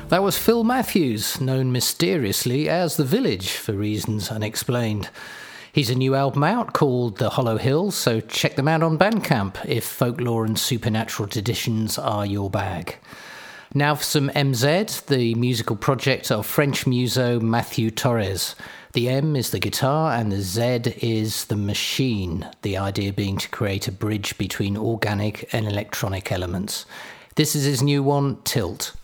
That was Phil Matthews, known mysteriously as The Village for reasons unexplained. He's a new album out called The Hollow Hills, so check them out on Bandcamp if folklore and supernatural traditions are your bag. Now for some MZ, the musical project of French muso Matthew Torres. The M is the guitar and the Z is the machine, the idea being to create a bridge between organic and electronic elements. This is his new one, Tilt.